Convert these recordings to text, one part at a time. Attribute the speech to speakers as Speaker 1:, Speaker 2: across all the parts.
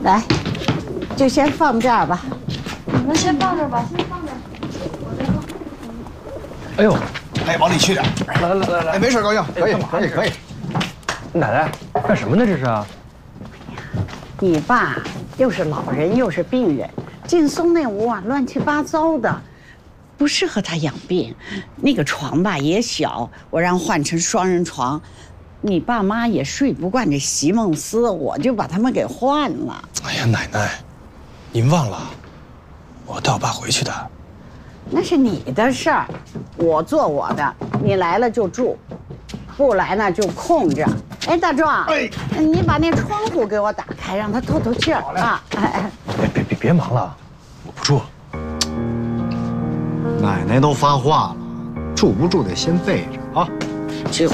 Speaker 1: 来，就先放这儿吧。
Speaker 2: 你们先放这儿吧，先放这儿。
Speaker 3: 哎呦，
Speaker 4: 哎，往里去点。
Speaker 3: 来，
Speaker 4: 哎，没事，高兴，可以。
Speaker 3: 奶奶干什么呢？这是啊？
Speaker 1: 你爸又是老人又是病人，劲松那屋啊乱七八糟的，不适合他养病。那个床吧也小，我让换成双人床。你爸妈也睡不惯这席梦思，我就把他们给换了。
Speaker 5: 哎呀，奶奶，您忘了，我带我爸回去的。
Speaker 1: 那是你的事儿，我做我的。你来了就住，不来呢就空着。哎，大壮，哎，你把那窗户给我打开，让他透透气儿啊！哎，
Speaker 3: 别忙了，我不住。
Speaker 4: 奶奶都发话了，住不住得先备着啊。
Speaker 1: 就是。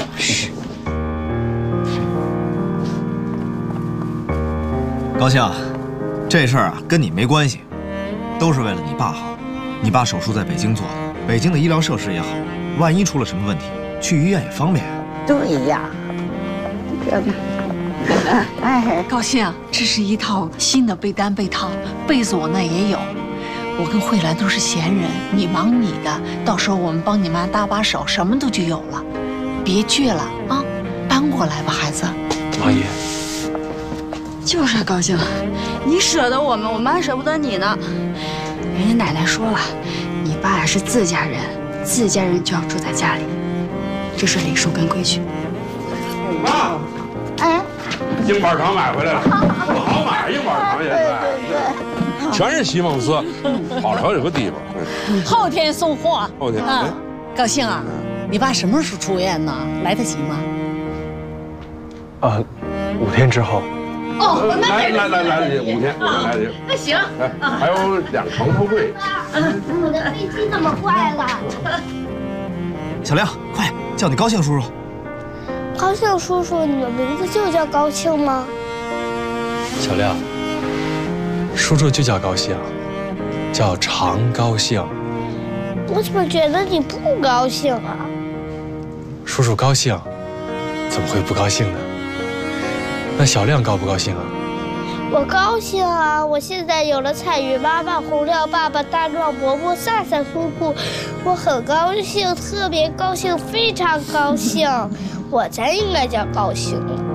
Speaker 6: 高兴，这事儿啊跟你没关系，都是为了你爸好。你爸手术在北京做的，北京的医疗设施也好，万一出了什么问题，去医院也方便。
Speaker 1: 对呀，这。哎，
Speaker 7: 高兴，这是一套新的被单被套，被子我那也有。我跟慧兰都是闲人，你忙你的，到时候我们帮你妈搭把手，什么都就有了。别倔了啊，搬过来吧，孩子。
Speaker 3: 王姨。
Speaker 2: 就是高兴，你舍得我们，我们还舍不得你呢。人家奶奶说了，你爸呀是自家人，自家人就要住在家里，这是礼数跟规矩。
Speaker 8: 妈，
Speaker 1: 哎，
Speaker 8: 硬板糖买回来了，不好买硬板糖现在，全是席梦思，好找有个地方。
Speaker 7: 后天送货。
Speaker 8: 后天
Speaker 7: 啊，高兴啊，你爸什么时候出院呢？来得及吗
Speaker 3: ？5天之后。
Speaker 7: 哦，
Speaker 8: 来得及，5天来得及。
Speaker 7: 那行，
Speaker 8: 还有2床头柜。
Speaker 9: 我的飞机怎么坏了？
Speaker 6: 小亮，快叫你高兴叔叔。
Speaker 9: 高兴叔叔，你的名字就叫高兴吗？
Speaker 5: 小亮，叔叔就叫高兴，叫常高兴。
Speaker 9: 我怎么觉得你不高兴啊？
Speaker 5: 叔叔高兴，怎么会不高兴呢？那小亮高不高兴啊？
Speaker 9: 我高兴啊！我现在有了彩云妈妈、洪亮爸爸、大壮伯伯、赛赛姑姑，我很高兴，特别高兴，非常高兴。我才应该叫高兴。